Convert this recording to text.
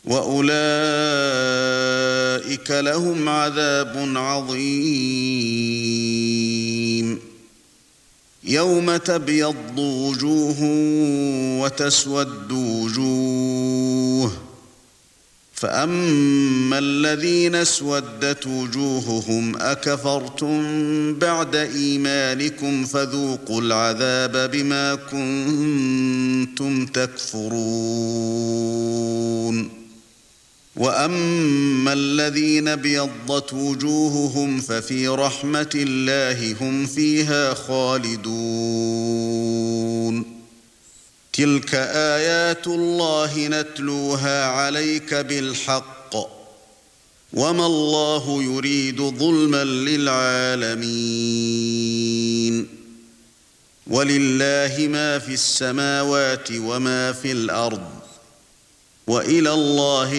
وأولئك لهم عذاب عظيم. يوم تبيض وجوه وتسود وجوه، فأما الذين اسودت وجوههم أكفرتم بعد إيمانكم فذوقوا العذاب بما كنتم تكفرون. وأما الذين ابيضت وجوههم ففي رحمة الله هم فيها خالدون. تلك آيات الله نتلوها عليك بالحق، وما الله يريد ظلما للعالمين. ولله ما في السماوات وما في الأرض، وإلى الله